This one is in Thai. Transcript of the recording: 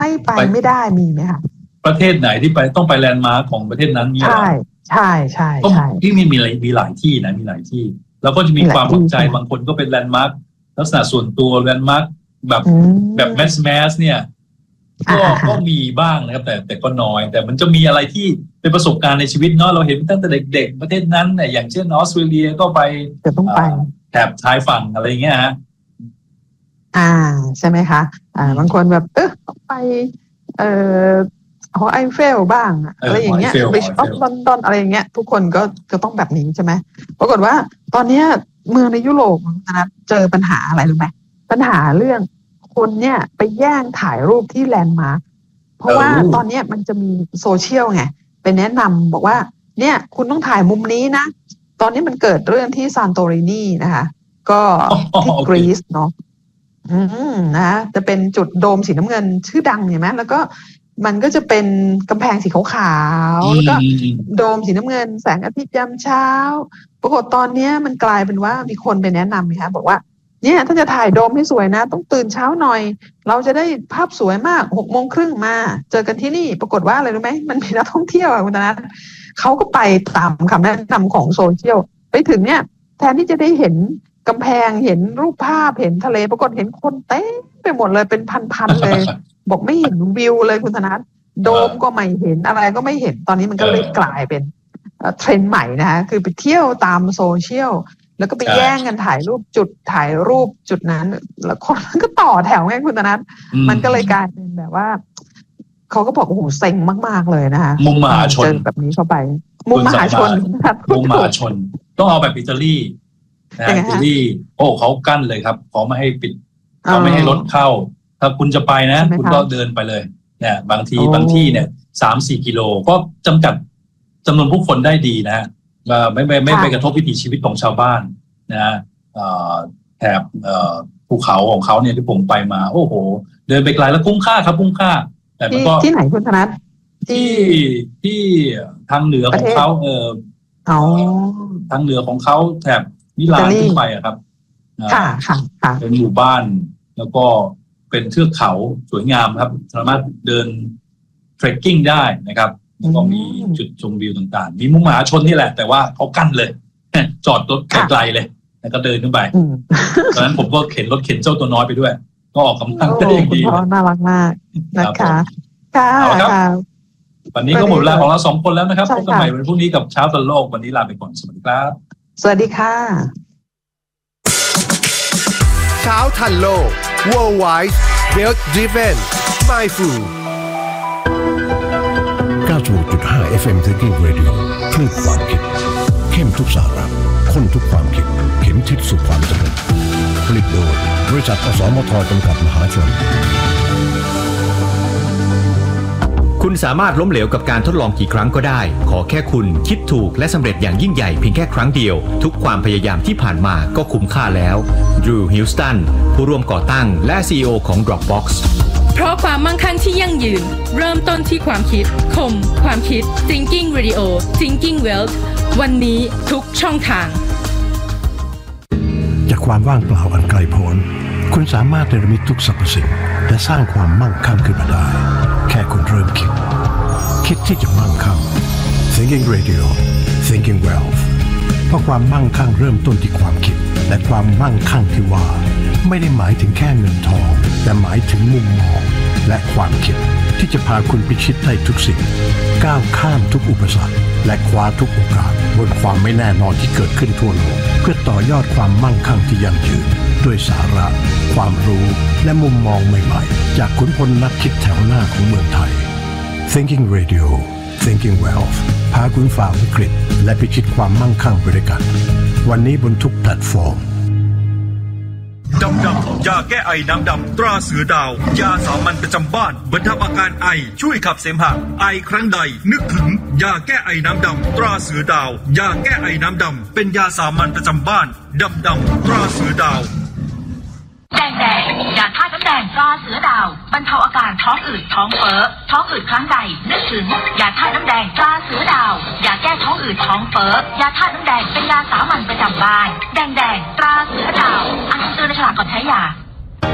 ไม่ไปไม่ได้มีไหมคะประเทศไหนที่ไปต้องไปแลนด์มาร์คของประเทศนั้นเนี่ยใช่ที่มีหลายที่นะมีหลายที่แล้วก็จะมีความสนใจบางคนก็เป็นแลนด์มาร์คลักษณะส่วนตัวแลนด์มาร์คแบบแมสเนี่ยก็มีบ้างนะครับแต่ก็น้อยแต่มันจะมีอะไรที่เป็นประสบการณ์ในชีวิตเนาะเราเห็นตั้งแต่เด็กๆประเทศนั้นเนี่ยอย่างเช่นออสเตรเลียก็ไปต้องไปแถบชายฝั่งอะไรอย่างเงี้ยฮะใช่ไหมคะบางคนแบบไปหอไอเฟลบ้างอะไรอย่างเงี้ยไปช็อปลอนดอนอะไรอย่างเงี้ยทุกคนก็จะต้องแบบนี้ใช่ไหมปรากฏว่าตอนนี้เมืองในยุโรปนะเจอปัญหาอะไรรู้ไหมปัญหาเรื่องคนเนี่ยไปแย่งถ่ายรูปที่แลนด์มาร์คเพราะว่าตอนนี้มันจะมีโซเชียลไงไปแนะนำบอกว่าเนี่ยคุณต้องถ่ายมุมนี้นะตอนนี้มันเกิดเรื่องที่ซานโตรินีนะคะก็ที่กรีซเนาะนะจะเป็นจุดโดมสีน้ำเงินชื่อดังเห็นไหมแล้วก็มันก็จะเป็นกำแพงสีขาวๆแล้วก็โดมสีน้ำเงินแสงอาทิตย์ยามเช้าปรากฏตอนนี้มันกลายเป็นว่ามีคนไปแนะนำนะคะบอกว่าเนี่ยถ้าจะถ่ายโดมให้สวยนะต้องตื่นเช้าหน่อยเราจะได้ภาพสวยมาก6:30มาเจอกันที่นี่ปรากฏว่าอะไรรู้ไหมมันมีนักท่องเที่ยวคุณธนัทเขาก็ไปตามคำแนะนำของโซเชียลไปถึงเนี่ยแทนที่จะได้เห็นกำแพงเห็นรูปภาพเห็นทะเลปรากฏเห็นคนเต็มไปหมดเลยเป็นพันๆเลยบอกไม่เห็นวิวเลยคุณธนัทโดมก็ไม่เห็นอะไรก็ไม่เห็นตอนนี้มันก็เลยกลายเป็นเทรนด์ใหม่นะคะคือไปเที่ยวตามโซเชียลแล้วก็ไปแย่งกันถ่ายรูปจุดนั้นแล้วคนก็ต่อแถวไงคุณธนัทมันก็เลยกลายเป็นแบบว่าเขาก็บอกโอ้โหเซ็งมากๆเลยนะคะมุมมหาชนแบบนี้เข้าไปมุมมหาชนมุมมหาชนต้องเอาแบบอิตาลีอิตาลีเขากั้นเลยครับเขาไม่ให้ปิดเขาไม่ให้รถเข้าถ้าคุณจะไปนะคุณก็เดินไปเลยเนี่ยบางที่เนี่ย3-4 กิโลก็จำกัดจำนวนผู้คนได้ดีนะไม่ไปกระทบวิถีชีวิตของชาวบ้านนะแถบภูเขาของเขาเนี่ยที่ผมไปมาโอ้โหเดินไปไกลแล้วคุ้มค่าครับคุ้มค่าแต่มันก็ที่ไหนคุณธนัทที่ทางเหนือของเขาทางเหนือของเขาแถบมิลานขึ้นไปครับเป็นหมู่บ้านแล้วก็เป็นเทือกเขาสวยงามครับสามารถเดินเทรคกิ้งได้นะครับแล้วก็มีจุดชมวิวต่างๆมีมุมมหาชนนี่แหละแต่ว่าเขากั้นเลยจอดรถไกลๆเลยแล้วก็เดินขึ้นไปตอนนั้นผมก็เข็นรถเข็นเจ้าตัวน้อยไปด้วยก็ออกกำลังได้อย่างดีน่ารักมากนะคะค่ะวันนี้ก็หมดเวลาของเรา2 คนแล้วนะครับพบกันใหม่วันพรุ่งนี้กับเช้าตะโลกวันนี้ลาไปก่อนสวัสดีครับสวัสดีค่ะเช้าทันโลก Worldwide Wealth Driven Mindful 96.5 FM Thinking Radio คลื่นความคิดเข้มทุกสาระข้นทุกความคิดเข็มทิศสู่ความสำเร็จผลิตโดยบริษัทอสมทจำกัดมหาชนคุณสามารถล้มเหลวกับการทดลองกี่ครั้งก็ได้ขอแค่คุณคิดถูกและสำเร็จอย่างยิ่งใหญ่เพียงแค่ครั้งเดียวทุกความพยายามที่ผ่านมาก็คุ้มค่าแล้วดรูว์ ฮิลสตันผู้ร่วมก่อตั้งและ CEO ของ Dropbox เพราะความมั่งคั่งที่ยั่งยืนเริ่มต้นที่ความคิดคมความคิด Thinking Radio Thinking Wealth วันนี้ทุกช่องทางจากความว่างเปล่าอันไกลโพ้นคุณสามารถเนรมิตทุกสรรพสิ่งและสร้างความมั่งคั่งขึ้นมาได้แค่คุณเริ่มคิดที่จะมั่งคั่ง Thinking Radio Thinking Wealth เพราะความมั่งคั่งเริ่มต้นที่ความคิดและความมั่งคั่งที่ว่าไม่ได้หมายถึงแค่เงินทองแต่หมายถึงมุมมองและความคิดที่จะพาคุณพิชิตได้ทุกสิ่งก้าวข้ามทุกอุปสรรคและคว้าทุกโอกาสบนความไม่แน่นอนที่เกิดขึ้นทั่วโลกเพื่อต่อยอดความมั่งคั่งที่ยั่งยืนด้วยสาระความรู้และมุมมองใหม่ๆจากขุนพลนักคิดแถวหน้าของเมืองไทย Thinking Radio Thinking Wealth พาคุณฝ่าวิกฤตและพิชิตความมั่งคั่งไปด้วยกันวันนี้บนทุกแพลตฟอร์มดำยาแก้ไอน้ำดำตราเสือดาวยาสามัญประจำบ้านบรรเทาอาการไอช่วยขับเสมหะไอครั้งใดนึกถึงยาแก้ไอน้ำดำตราเสือดาวยาแก้ไอน้ำดำเป็นยาสามัญประจำบ้านดำตราเสือดาวแดงยาธาตุน้ำแดงตราเสือดาวบรรเทาอาการท้องอืดท้องเฟ้อท้องอืดครั้งใดนึกถึงยาธาตุน้ำแดงตราเสือดาวยาแก้ท้องอืดท้องเฟ้อยาธาตุน้ำแดงเป็นยาสามัญประจำบ้านแดงตราเสือดาวอ่านคำเตือนในฉลากก่อนใช้ยา